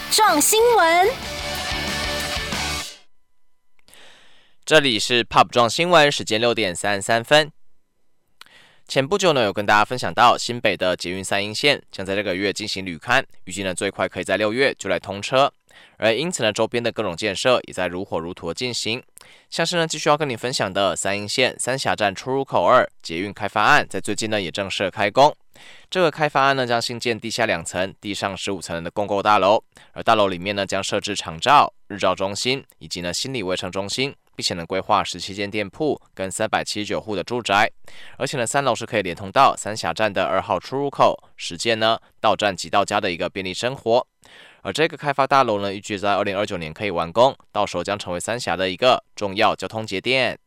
撞新闻， 这里是 Pop 撞新闻，时间6:33。前不久呢，有跟大家分享到新北的捷运三鶯线将在这个月进行履勘，预计呢最快可以在6月就来通车。而因此呢，周边的各种建设也在如火如荼的进行。像是呢，继续要跟你分享的三鶯线三峡站出入口2捷运开发案，在最近呢也正式开工。这个开发案呢，将新建地下2层、地上15层的公购大楼，而大楼里面呢将设置长照、日照中心以及呢心理卫生中心，并且呢规划17间店铺跟379户的住宅，而且呢3楼是可以连通到三峡站的2号出入口，实践呢到站即到家的一个便利生活。而这个开发大楼呢，预计在2029年可以完工，到时候将成为三峡的一个重要交通节点。